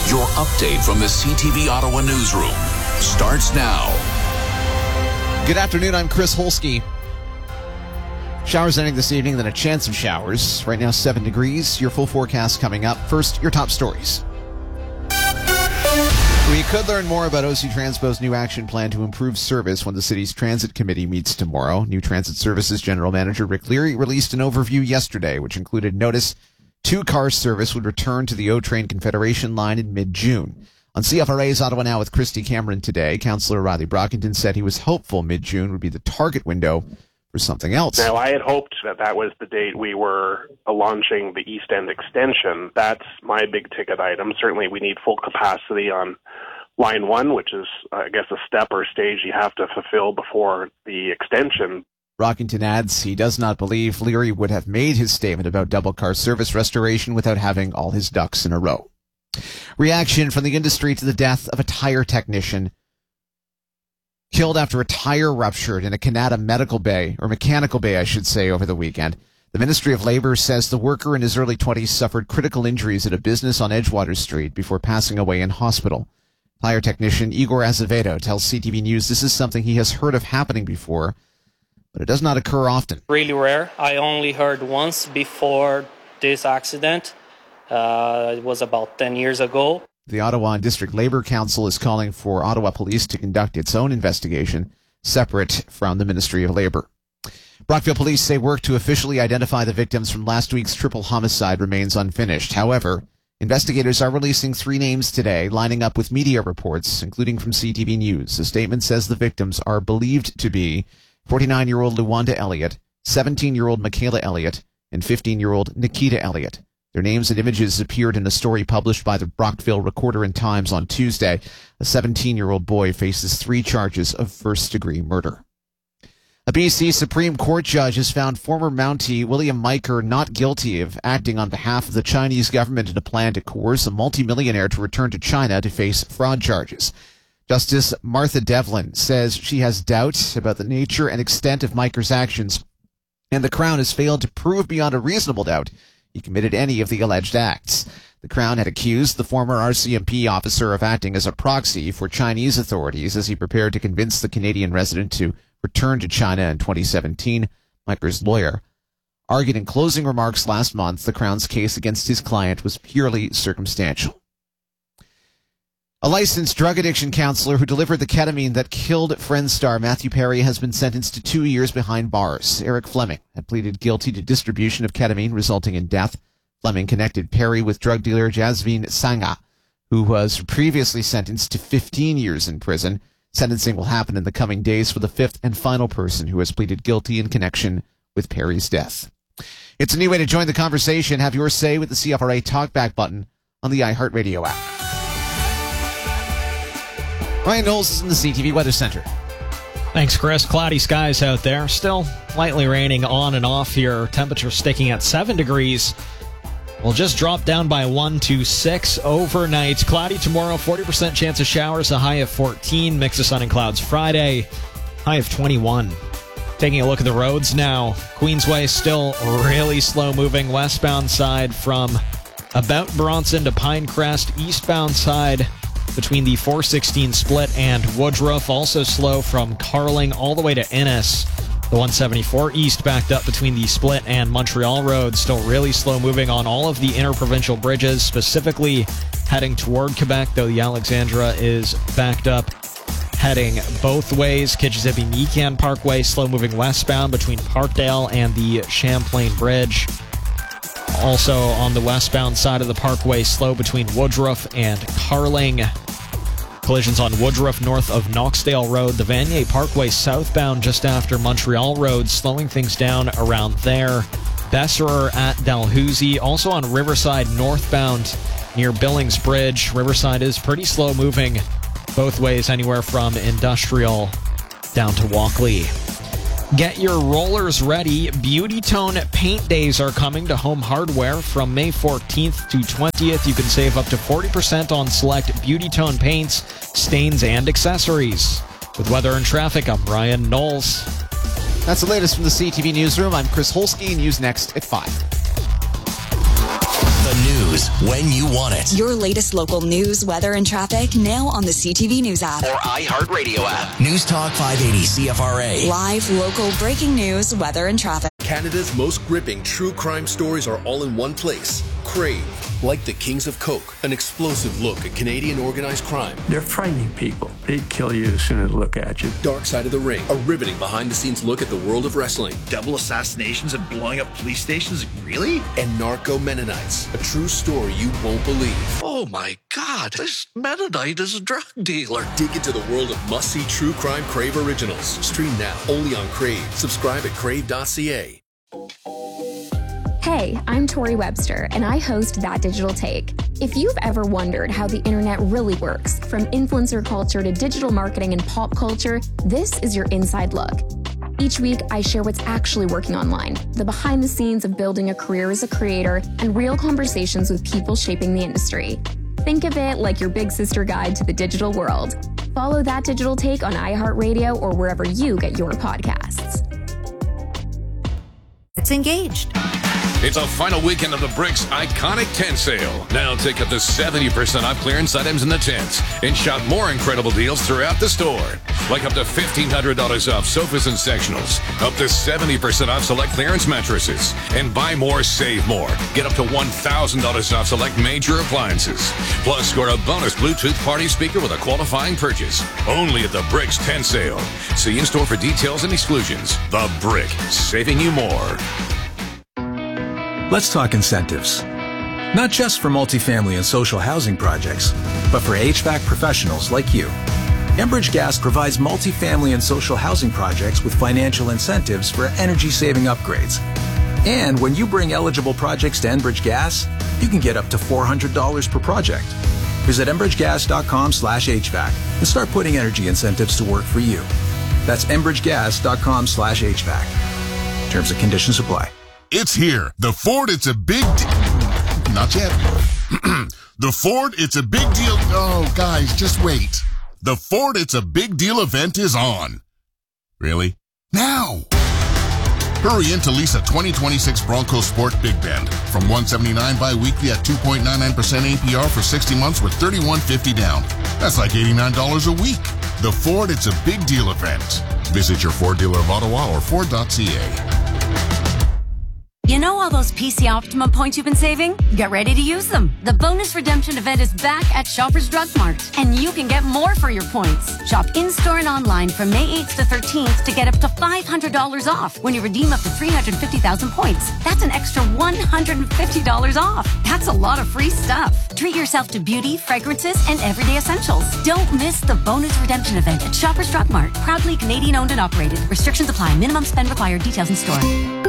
Your update from the CTV Ottawa newsroom starts now. Good afternoon, I'm Chris Holsky. Showers ending this evening, then a chance of showers. Right now 7 degrees. Your full forecast coming up. First, your top stories. We could learn more about OC Transpo's new action plan to improve service when the city's transit committee meets tomorrow. New Transit Services General Manager Rick Leary released an overview yesterday, which included notice 2-car service would return to the O-Train Confederation line in mid-June. On CFRA's Ottawa Now with Christy Cameron today, Councillor Riley Brockington said he was hopeful mid-June would be the target window for something else. Now, I had hoped that was the date we were launching the East End extension. That's my big ticket item. Certainly, we need full capacity on Line 1, which is, I guess, a step or stage you have to fulfill before the extension. Brockington adds he does not believe Leary would have made his statement about double-car service restoration without having all his ducks in a row. Reaction from the industry to the death of a tire technician killed after a tire ruptured in a Canada mechanical bay, I should say, over the weekend. The Ministry of Labour says the worker in his early 20s suffered critical injuries at a business on Edgewater Street before passing away in hospital. Tire technician Igor Azevedo tells CTV News this is something he has heard of happening before, but it does not occur often. Really rare. I only heard once before this accident. It was about 10 years ago. The Ottawa District Labour Council is calling for Ottawa Police to conduct its own investigation, separate from the Ministry of Labour. Brockville Police say work to officially identify the victims from last week's triple homicide remains unfinished. However, investigators are releasing 3 names today, lining up with media reports, including from CTV News. The statement says the victims are believed to be 49-year-old Luwanda Elliott, 17-year-old Michaela Elliott, and 15-year-old Nikita Elliott. Their names and images appeared in a story published by the Brockville Recorder and Times on Tuesday. A 17-year-old boy faces 3 charges of first-degree murder. A BC Supreme Court judge has found former Mountie William Miker not guilty of acting on behalf of the Chinese government in a plan to coerce a multimillionaire to return to China to face fraud charges. Justice Martha Devlin says she has doubt about the nature and extent of Miker's actions, and the Crown has failed to prove beyond a reasonable doubt he committed any of the alleged acts. The Crown had accused the former RCMP officer of acting as a proxy for Chinese authorities as he prepared to convince the Canadian resident to return to China in 2017. Miker's lawyer argued in closing remarks last month the Crown's case against his client was purely circumstantial. A licensed drug addiction counselor who delivered the ketamine that killed Friends star Matthew Perry has been sentenced to 2 years behind bars. Eric Fleming had pleaded guilty to distribution of ketamine resulting in death. Fleming connected Perry with drug dealer Jasveen Sangha, who was previously sentenced to 15 years in prison. Sentencing will happen in the coming days for the 5th and final person who has pleaded guilty in connection with Perry's death. It's a new way to join the conversation. Have your say with the CFRA Talkback button on the iHeartRadio app. Ryan Knowles is in the CTV Weather Center. Thanks, Chris. Cloudy skies out there. Still lightly raining on and off here. Temperature sticking at 7 degrees. We'll just drop down by 1 to 6 overnight. Cloudy tomorrow, 40% chance of showers, a high of 14. Mix of sun and clouds Friday, high of 21. Taking a look at the roads now. Queensway still really slow moving. Westbound side from about Bronson to Pinecrest. Eastbound side between the 416 split and Woodruff. Also slow from Carling all the way to Innis. The 174 east backed up between the split and Montreal Road. Still really slow moving on all of the interprovincial bridges, specifically heading toward Quebec, though the Alexandra is backed up heading both ways. Kitchissippi-Meekan Parkway slow moving westbound between Parkdale and the Champlain Bridge. Also on the westbound side of the parkway, slow between Woodruff and Carling. Collisions on Woodruff north of Knoxdale Road. The Vanier Parkway southbound just after Montreal Road, slowing things down around there. Besserer at Dalhousie. Also on Riverside northbound near Billings Bridge. Riverside is pretty slow moving both ways, anywhere from Industrial down to Walkley. Get your rollers ready. Beauty Tone Paint Days are coming to Home Hardware from May 14th to 20th. You can save up to 40% on select Beauty Tone paints, stains, and accessories. With weather and traffic, I'm Ryan Knowles. That's the latest from the CTV Newsroom. I'm Chris Holsky. News next at 5. The news news when you want it. Your latest local news, weather, and traffic now on the CTV News app. Or iHeartRadio app. News Talk 580 CFRA. Live, local, breaking news, weather, and traffic. Canada's most gripping true crime stories are all in one place. Crave. Like the Kings of Coke, an explosive look at Canadian organized crime. They're frightening people. They'd kill you as soon as they look at you. Dark Side of the Ring, a riveting behind-the-scenes look at the world of wrestling. Double assassinations and blowing up police stations? Really? And Narco Mennonites, a true story you won't believe. Oh my God, this Mennonite is a drug dealer. Dig into the world of must-see true crime Crave originals. Stream now, only on Crave. Subscribe at crave.ca. Hey, I'm Tori Webster, and I host That Digital Take. If you've ever wondered how the internet really works, from influencer culture to digital marketing and pop culture, this is your inside look. Each week, I share what's actually working online, the behind the scenes of building a career as a creator, and real conversations with people shaping the industry. Think of it like your big sister guide to the digital world. Follow That Digital Take on iHeartRadio or wherever you get your podcasts. It's Engaged. It's a final weekend of the Bricks Iconic Tent Sale. Now take up to 70% off clearance items in the tents and shop more incredible deals throughout the store. Like up to $1,500 off sofas and sectionals, up to 70% off select clearance mattresses, and buy more, save more. Get up to $1,000 off select major appliances. Plus, score a bonus Bluetooth party speaker with a qualifying purchase. Only at the Bricks Tent Sale. See in-store for details and exclusions. The Brick, saving you more. Let's talk incentives. Not just for multifamily and social housing projects, but for HVAC professionals like you. Enbridge Gas provides multifamily and social housing projects with financial incentives for energy-saving upgrades. And when you bring eligible projects to Enbridge Gas, you can get up to $400 per project. Visit enbridgegas.com/HVAC and start putting energy incentives to work for you. That's enbridgegas.com/HVAC. Terms and conditions apply. It's here. The Ford, it's a big not yet. The Ford, it's a big deal. Oh, guys, just wait. The Ford, it's a big deal event is on. Really? Now. Hurry in to lease a 2026 Bronco Sport Big Bend from $179 bi-weekly at 2.99% APR for 60 months with $3,150 down. That's like $89 a week. The Ford, it's a big deal event. Visit your Ford dealer of Ottawa or Ford.ca. You know all those PC Optimum points you've been saving? Get ready to use them. The bonus redemption event is back at Shoppers Drug Mart, and you can get more for your points. Shop in-store and online from May 8th to 13th to get up to $500 off when you redeem up to 350,000 points. That's an extra $150 off. That's a lot of free stuff. Treat yourself to beauty, fragrances, and everyday essentials. Don't miss the bonus redemption event at Shoppers Drug Mart. Proudly Canadian owned and operated. Restrictions apply. Minimum spend required. Details in store.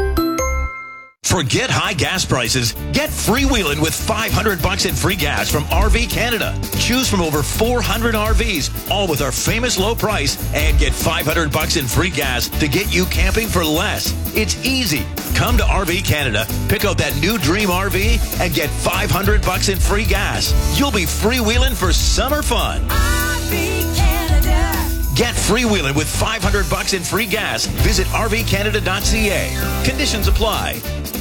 Forget high gas prices. Get freewheeling with $500 in free gas from RV Canada. Choose from over 400 RVs, all with our famous low price, and get $500 in free gas to get you camping for less. It's easy. Come to RV Canada, pick out that new dream RV, and get $500 in free gas. You'll be freewheeling for summer fun. RV Canada. Get freewheeling with $500 in free gas. Visit rvcanada.ca. Conditions apply.